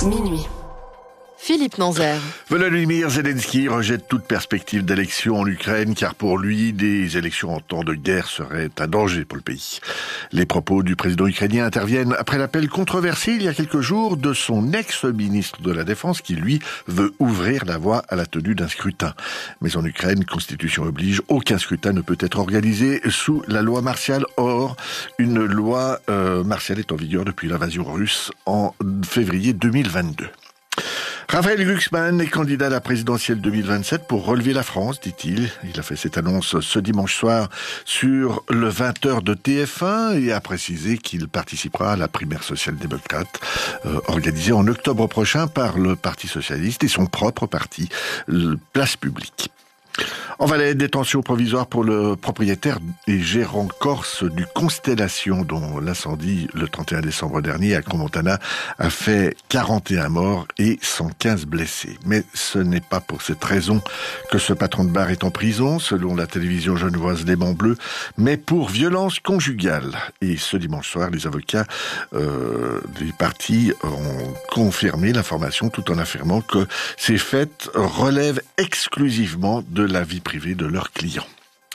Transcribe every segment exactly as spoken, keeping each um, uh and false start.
Minuit. Philippe Nanzer. Volodymyr Zelensky rejette toute perspective d'élection en Ukraine car pour lui, des élections en temps de guerre seraient un danger pour le pays. Les propos du président ukrainien interviennent après l'appel controversé il y a quelques jours de son ex-ministre de la Défense qui, lui, veut ouvrir la voie à la tenue d'un scrutin. Mais en Ukraine, constitution oblige, aucun scrutin ne peut être organisé sous la loi martiale. Or, une loi euh, martiale est en vigueur depuis l'invasion russe en février deux mille vingt-deux. Raphaël Glucksmann est candidat à la présidentielle deux mille vingt-sept pour relever la France, dit-il. Il a fait cette annonce ce dimanche soir sur le vingt heures de T F un et a précisé qu'il participera à la primaire social-démocrate euh, organisée en octobre prochain par le Parti socialiste et son propre parti, le Place publique. En Valais, détention provisoire pour le propriétaire et gérant corse du Constellation, dont l'incendie le trente et un décembre dernier à Crans-Montana a fait quarante et un morts et cent quinze blessés. Mais ce n'est pas pour cette raison que ce patron de bar est en prison, selon la télévision genevoise Les Bancs Bleus, mais pour violence conjugale. Et ce dimanche soir, les avocats euh, des parties ont confirmé l'information tout en affirmant que ces faits relèvent exclusivement de la vie privée de leurs clients.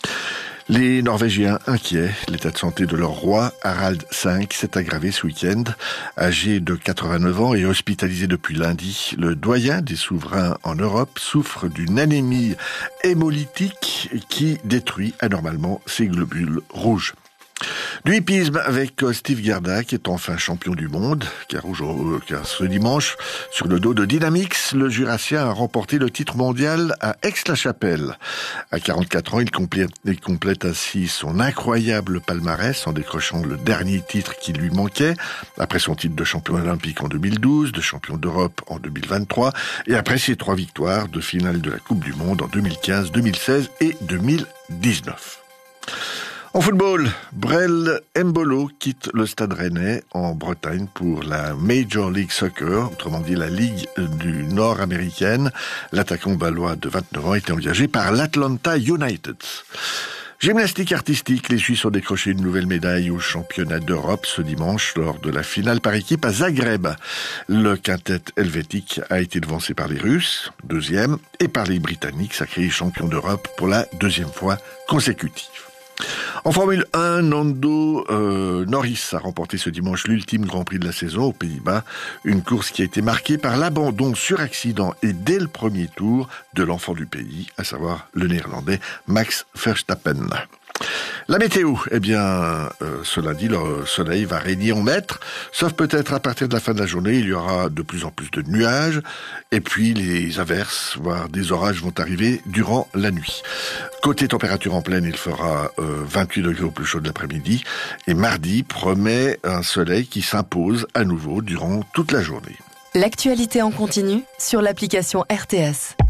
Les Norvégiens inquiets, l'état de santé de leur roi, Harald cinq, s'est aggravé ce week-end. Âgé de quatre-vingt-neuf ans et hospitalisé depuis lundi, le doyen des souverains en Europe souffre d'une anémie hémolytique qui détruit anormalement ses globules rouges. Du hippisme avec Steve Gerda qui est enfin champion du monde, car, aujourd'hui, car ce dimanche, sur le dos de Dynamix, le Jurassien a remporté le titre mondial à Aix-la-Chapelle. À quarante-quatre ans, il complète, il complète ainsi son incroyable palmarès en décrochant le dernier titre qui lui manquait, après son titre de champion olympique en deux mille douze, de champion d'Europe en deux mille vingt-trois, et après ses trois victoires de finale de la Coupe du Monde en deux mille quinze, deux mille seize et deux mille dix-neuf. En football, Brel Embolo quitte le Stade Rennais en Bretagne pour la Major League Soccer, autrement dit la Ligue du Nord américaine. L'attaquant balois de vingt-neuf ans était engagé par l'Atlanta United. Gymnastique artistique, les Suisses ont décroché une nouvelle médaille au championnat d'Europe ce dimanche lors de la finale par équipe à Zagreb. Le quintet helvétique a été devancé par les Russes, deuxième, et par les Britanniques, sacrés champions d'Europe pour la deuxième fois consécutive. En Formule un, Nando euh, Norris a remporté ce dimanche l'ultime Grand Prix de la saison aux Pays-Bas, une course qui a été marquée par l'abandon sur accident et dès le premier tour de l'enfant du pays, à savoir le néerlandais Max Verstappen. La météo, eh bien, euh, ce lundi, le soleil va régner en maître, sauf peut-être à partir de la fin de la journée, il y aura de plus en plus de nuages, et puis les averses, voire des orages vont arriver durant la nuit. Côté température en pleine, il fera euh, vingt-huit degrés au plus chaud de l'après-midi, et mardi promet un soleil qui s'impose à nouveau durant toute la journée. L'actualité en continu sur l'application R T S.